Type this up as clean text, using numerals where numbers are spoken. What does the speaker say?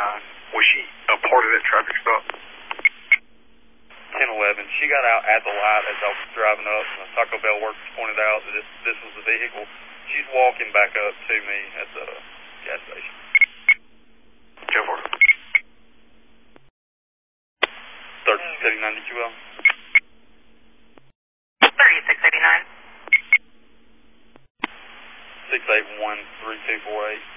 Was she a part of that traffic stop? 1011. She got out at the light as I was driving up, and the Taco Bell workers pointed out that this was the vehicle. She's walking back up to me at the gas station. Go for it. 3689 DQL. 3689. 6813248.